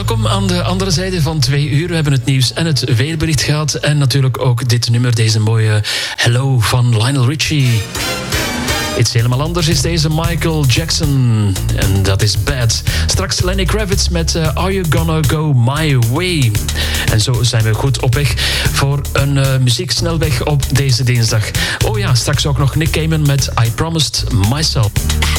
Welkom aan de andere zijde van 2 uur. We hebben het nieuws en het weerbericht gehad. En natuurlijk ook dit nummer, deze mooie Hello van Lionel Richie. Iets helemaal anders is deze Michael Jackson. En dat is Bad. Straks Lenny Kravitz met Are You Gonna Go My Way. En zo zijn we goed op weg voor een muzieksnelweg op deze dinsdag. Oh ja, straks ook nog Nick Cayman met I Promised Myself.